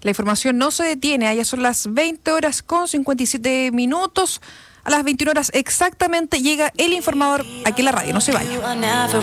La información no se detiene, allá son las 20:57. A las 21 horas exactamente llega el informador aquí en la radio, no se vaya.